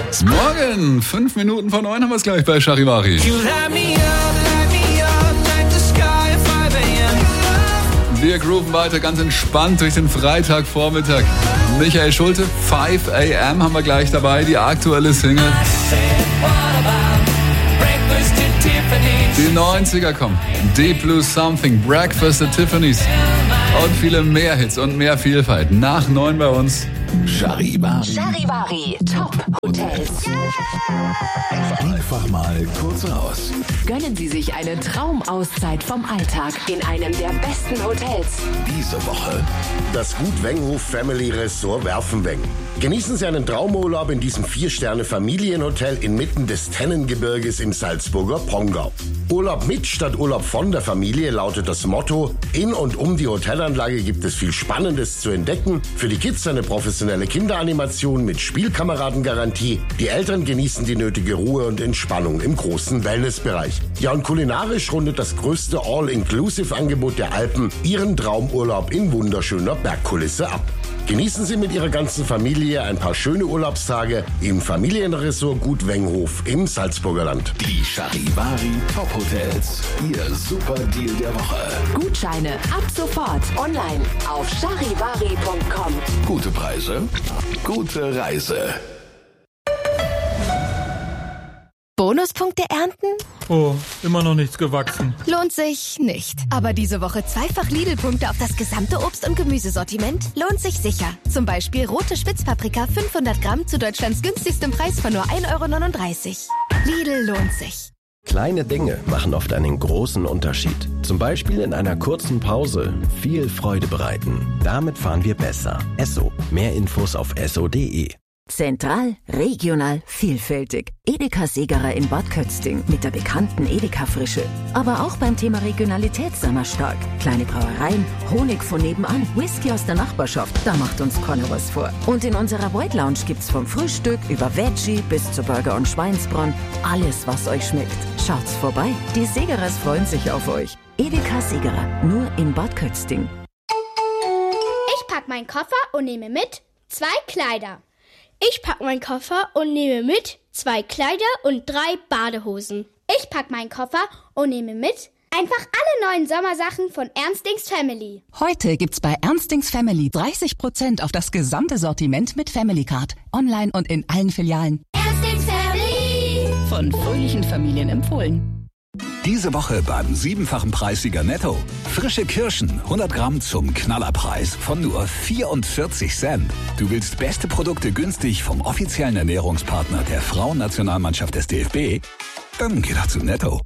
Morgen, 5 Minuten vor 9 haben wir es gleich bei Charivari. Wir grooven weiter ganz entspannt durch den Freitagvormittag. Michael Schulte, 5 a.m. haben wir gleich dabei, die aktuelle Single. Die 90er kommen. Deep Blue Something, Breakfast at Tiffany's. Und viele mehr Hits und mehr Vielfalt. Nach 9 bei uns. Charivari. Charivari Top Hotels. Einfach mal kurz raus. Gönnen Sie sich eine Traumauszeit vom Alltag in einem der besten Hotels. Diese Woche das Gut Wenghof Family Resort Werfenweng. Genießen Sie einen Traumurlaub in diesem 4-Sterne-Familienhotel inmitten des Tennengebirges im Salzburger Pongau. Urlaub mit statt Urlaub von der Familie lautet das Motto. In und um die Hotelanlage gibt es viel Spannendes zu entdecken. Für die Kids eine professionelle Kinderanimation mit Spielkameradengarantie. Die Eltern genießen die nötige Ruhe und Entspannung im großen Wellnessbereich. Ja, und kulinarisch rundet das größte All-Inclusive-Angebot der Alpen Ihren Traumurlaub in wunderschöner Bergkulisse ab. Genießen Sie mit Ihrer ganzen Familie ein paar schöne Urlaubstage im Familienresort Gut Wenghof im Salzburger Land. die Charivari Top Hotels. Ihr Super Deal der Woche. Gutscheine ab sofort online auf charivari.com. Gute Preise, gute Reise. Bonuspunkte ernten? Oh, immer noch nichts gewachsen. Lohnt sich nicht. Aber diese Woche zweifach Lidl-Punkte auf das gesamte Obst- und Gemüsesortiment lohnt sich sicher. Zum Beispiel rote Spitzpaprika 500 Gramm zu Deutschlands günstigstem Preis von nur 1,39 €. Lidl lohnt sich. Kleine Dinge machen oft einen großen Unterschied. Zum Beispiel in einer kurzen Pause viel Freude bereiten. Damit fahren wir besser. Esso. Mehr Infos auf esso.de. Zentral, regional, vielfältig. Edeka Segerer in Bad Kötzting mit der bekannten Edeka-Frische. Aber auch beim Thema Regionalität sind wir stark. Kleine Brauereien, Honig von nebenan, Whisky aus der Nachbarschaft, da macht uns keiner was vor. Und in unserer White Lounge gibt's vom Frühstück über Veggie bis zu Burger und Schweinsbraten alles, was euch schmeckt. Schaut's vorbei, die Segerers freuen sich auf euch. Edeka Segerer, nur in Bad Kötzting. Ich pack meinen Koffer und nehme mit 2 Kleider. Ich pack meinen Koffer und nehme mit 2 Kleider und 3 Badehosen. Ich pack meinen Koffer und nehme mit einfach alle neuen Sommersachen von Ernstings Family. Heute gibt's bei Ernstings Family 30% auf das gesamte Sortiment mit Family Card. Online und in allen Filialen. Ernstings Family. Von fröhlichen Familien empfohlen. Diese Woche beim 7-fachen Preissieger Netto. Frische Kirschen, 100 Gramm zum Knallerpreis von nur 44 Cent. Du willst beste Produkte günstig vom offiziellen Ernährungspartner der Frauennationalmannschaft des DFB? Dann geh doch zu Netto.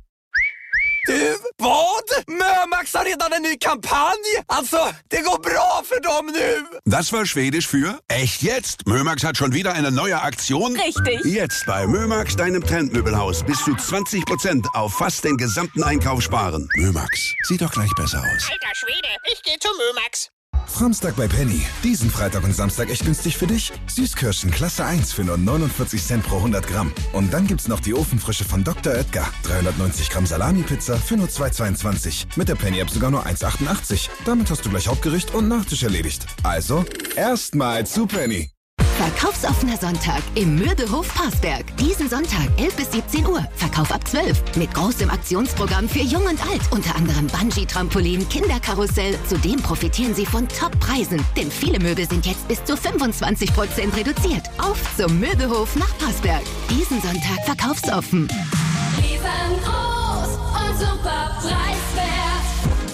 Vad? Mömax har redan en ny kampanj! Alltså, det går bra för dem nu! Das war Schwedisch für echt jetzt. Mömax hat schon wieder eine neue Aktion. Richtig. Jetzt bei Mömax, deinem Trendmöbelhaus, bis zu 20% auf fast den gesamten Einkauf sparen. Mömax, sieht doch gleich besser aus. Alter Schwede, ich geh zu Mömax. Samstag bei Penny. Diesen Freitag und Samstag echt günstig für dich. Süßkirschen Klasse 1 für nur 49 Cent pro 100 Gramm. Und dann gibt's noch die Ofenfrische von Dr. Oetker. 390 Gramm Salami-Pizza für nur 2,22. Mit der Penny-App sogar nur 1,88. Damit hast du gleich Hauptgericht und Nachtisch erledigt. Also, erstmal zu Penny. Verkaufsoffener Sonntag im Mürdehof Parsberg. Diesen Sonntag 11 bis 17 Uhr. Verkauf ab 12. Mit großem Aktionsprogramm für Jung und Alt. Unter anderem Bungee-Trampolin, Kinderkarussell. Zudem profitieren Sie von Top-Preisen. Denn viele Möbel sind jetzt bis zu 25% reduziert. Auf zum Mürdehof nach Parsberg. Diesen Sonntag verkaufsoffen. Riesengroß und super preiswert.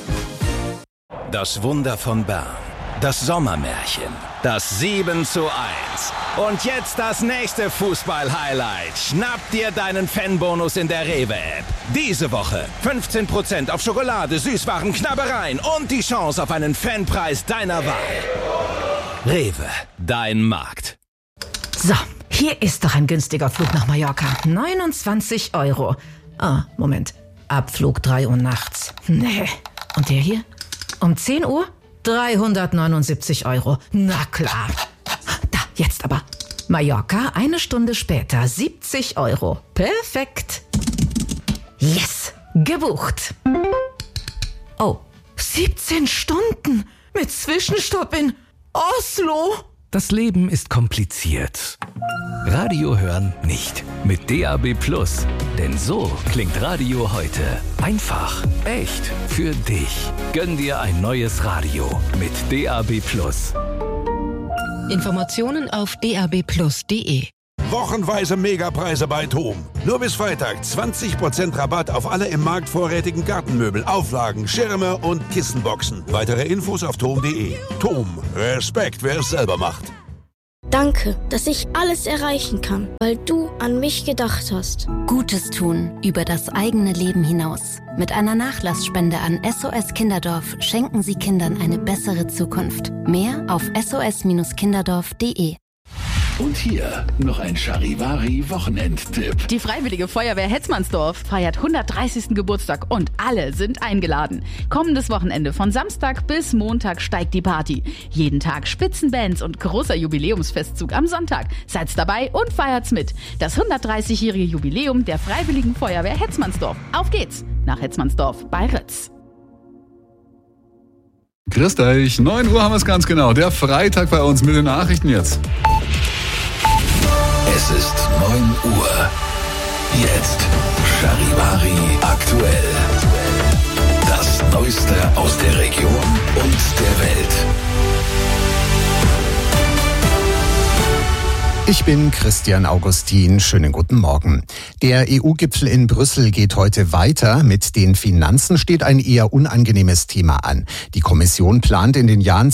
Das Wunder von Bern. Das Sommermärchen. Das 7:1. Und jetzt das nächste Fußball-Highlight. Schnapp dir deinen Fanbonus in der Rewe-App. Diese Woche 15% auf Schokolade, Süßwaren, Knabbereien und die Chance auf einen Fanpreis deiner Wahl. Rewe, dein Markt. So, hier ist doch ein günstiger Flug nach Mallorca. 29 €. Ah, Moment. Abflug 3 Uhr nachts. Nee. Und der hier? Um 10 Uhr? 379 €. Na klar. Da, jetzt aber. Mallorca, 1 Stunde später, 70 €. Perfekt. Yes, gebucht. Oh, 17 Stunden mit Zwischenstopp in Oslo. Das Leben ist kompliziert. Radio hören nicht. Mit DAB+. Denn so klingt Radio heute. Einfach, echt, für dich. Gönn dir ein neues Radio mit DAB+. Informationen auf dabplus.de. Wochenweise Megapreise bei TOM. Nur bis Freitag 20% Rabatt auf alle im Markt vorrätigen Gartenmöbel, Auflagen, Schirme und Kissenboxen. Weitere Infos auf tom.de. TOM. Respekt, wer es selber macht. Danke, dass ich alles erreichen kann, weil du an mich gedacht hast. Gutes tun über das eigene Leben hinaus. Mit einer Nachlassspende an SOS Kinderdorf schenken Sie Kindern eine bessere Zukunft. Mehr auf sos-kinderdorf.de. Und hier noch ein Charivari-Wochenendtipp. Die Freiwillige Feuerwehr Hetzmannsdorf feiert 130. Geburtstag und alle sind eingeladen. Kommendes Wochenende von Samstag bis Montag steigt die Party. Jeden Tag Spitzenbands und großer Jubiläumsfestzug am Sonntag. Seid's dabei und feiert's mit. Das 130-jährige Jubiläum der Freiwilligen Feuerwehr Hetzmannsdorf. Auf geht's nach Hetzmannsdorf bei Ritz. Grüß euch, 9 Uhr haben wir es ganz genau. Der Freitag bei uns mit den Nachrichten jetzt. Es ist 9 Uhr. Jetzt Charivari aktuell. Das Neueste aus der Region und der Welt. Ich bin Christian Augustin. Schönen guten Morgen. Der EU-Gipfel in Brüssel geht heute weiter. Mit den Finanzen steht ein eher unangenehmes Thema an. Die Kommission plant in den Jahren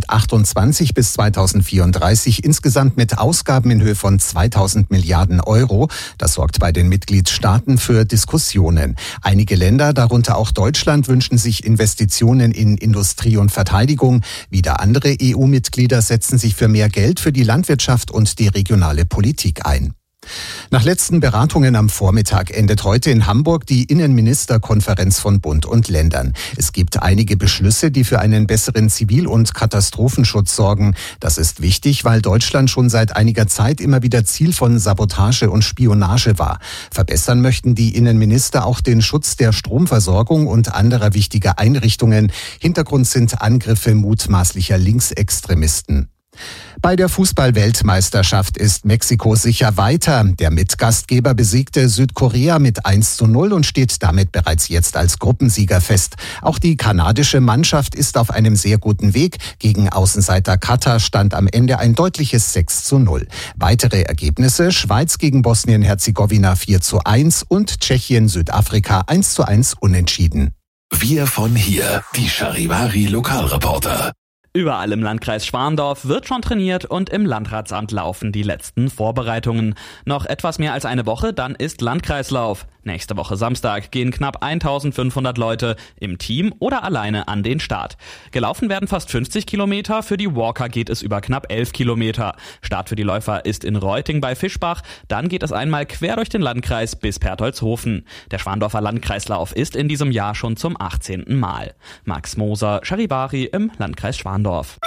2028 bis 2034 insgesamt mit Ausgaben in Höhe von 2000 Milliarden Euro. Das sorgt bei den Mitgliedstaaten für Diskussionen. Einige Länder, darunter auch Deutschland, wünschen sich Investitionen in Industrie und Verteidigung. Wieder andere EU-Mitglieder setzen sich für mehr Geld für die Landwirtschaft und die regionale Politik ein. Nach letzten Beratungen am Vormittag endet heute in Hamburg die Innenministerkonferenz von Bund und Ländern. Es gibt einige Beschlüsse, die für einen besseren Zivil- und Katastrophenschutz sorgen. Das ist wichtig, weil Deutschland schon seit einiger Zeit immer wieder Ziel von Sabotage und Spionage war. Verbessern möchten die Innenminister auch den Schutz der Stromversorgung und anderer wichtiger Einrichtungen. Hintergrund sind Angriffe mutmaßlicher Linksextremisten. Bei der Fußball-Weltmeisterschaft ist Mexiko sicher weiter. Der Mitgastgeber besiegte Südkorea mit 1:0 und steht damit bereits jetzt als Gruppensieger fest. Auch die kanadische Mannschaft ist auf einem sehr guten Weg. Gegen Außenseiter Katar stand am Ende ein deutliches 6:0. Weitere Ergebnisse: Schweiz gegen Bosnien-Herzegowina 4:1 und Tschechien-Südafrika 1:1 unentschieden. Wir von hier, die Charivari-Lokalreporter. Überall im Landkreis Schwandorf wird schon trainiert und im Landratsamt laufen die letzten Vorbereitungen. Noch etwas mehr als eine Woche, dann ist Landkreislauf. Nächste Woche Samstag gehen knapp 1500 Leute im Team oder alleine an den Start. Gelaufen werden fast 50 Kilometer, für die Walker geht es über knapp 11 Kilometer. Start für die Läufer ist in Reuting bei Fischbach, dann geht es einmal quer durch den Landkreis bis Pertoldshofen. Der Schwandorfer Landkreislauf ist in diesem Jahr schon zum 18. Mal. Max Moser, Charivari im Landkreis Schwandorf.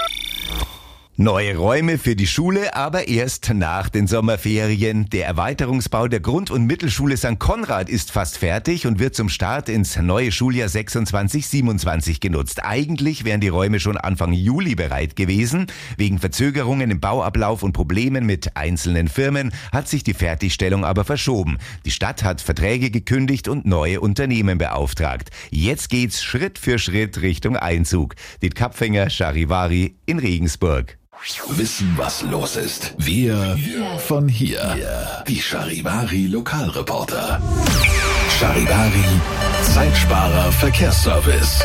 Neue Räume für die Schule, aber erst nach den Sommerferien. Der Erweiterungsbau der Grund- und Mittelschule St. Konrad ist fast fertig und wird zum Start ins neue Schuljahr 26/27 genutzt. Eigentlich wären die Räume schon Anfang Juli bereit gewesen. Wegen Verzögerungen im Bauablauf und Problemen mit einzelnen Firmen hat sich die Fertigstellung aber verschoben. Die Stadt hat Verträge gekündigt und neue Unternehmen beauftragt. Jetzt geht's Schritt für Schritt Richtung Einzug. Diet Kapfinger, Charivari in Regensburg. Wissen, was los ist. Wir von hier. Die Charivari Lokalreporter. Charivari Zeitsparer Verkehrsservice.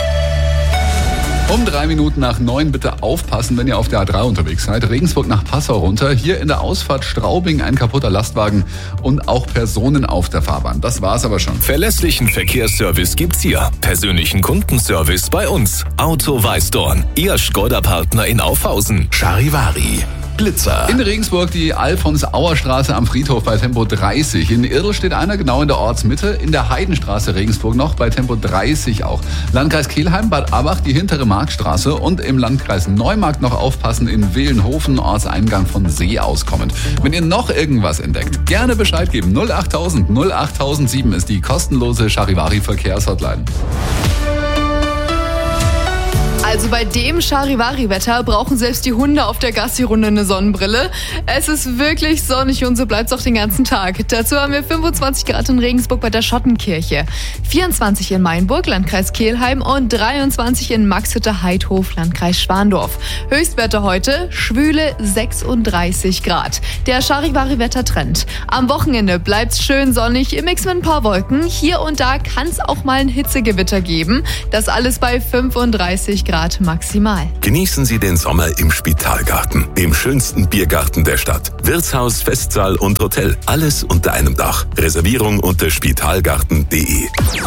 Um 3 Minuten nach 9 bitte aufpassen, wenn ihr auf der A3 unterwegs seid. Regensburg nach Passau runter. Hier in der Ausfahrt Straubing ein kaputter Lastwagen und auch Personen auf der Fahrbahn. Das war's aber schon. Verlässlichen Verkehrsservice gibt's hier. Persönlichen Kundenservice bei uns. Auto Weißdorn. Ihr Skoda-Partner in Aufhausen. Charivari. Blitzer. In Regensburg die Alfons-Auer-Straße am Friedhof bei Tempo 30. In Irl steht einer genau in der Ortsmitte. In der Heidenstraße Regensburg noch bei Tempo 30 auch. Landkreis Kelheim, Bad Abach, die hintere Marktstraße und im Landkreis Neumarkt noch aufpassen in Willenhofen, Ortseingang von See aus kommend. Wenn ihr noch irgendwas entdeckt, gerne Bescheid geben. 08000 08007 ist die kostenlose Charivari Verkehrshotline. Also bei dem Charivari-Wetter brauchen selbst die Hunde auf der Gassi-Runde eine Sonnenbrille. Es ist wirklich sonnig und so bleibt es auch den ganzen Tag. Dazu haben wir 25 Grad in Regensburg bei der Schottenkirche, 24 in Mainburg, Landkreis Kelheim und 23 in Maxhütte-Heidhof, Landkreis Schwandorf. Höchstwerte heute schwüle 36 Grad. Der Charivari-Wettertrend. Am Wochenende bleibt's schön sonnig im Mix mit ein paar Wolken. Hier und da kann es auch mal ein Hitzegewitter geben. Das alles bei 35 Grad maximal. Genießen Sie den Sommer im Spitalgarten, dem schönsten Biergarten der Stadt. Wirtshaus, Festsaal und Hotel, alles unter einem Dach. Reservierung unter spitalgarten.de.